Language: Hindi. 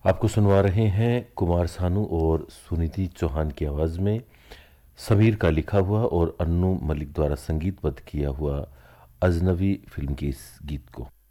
आपको सुनवा रहे हैं कुमार सानू और सुनिधि चौहान की आवाज़ में समीर का लिखा हुआ और अन्नू मलिक द्वारा संगीतबद्ध किया हुआ अजनबी फिल्म के इस गीत को।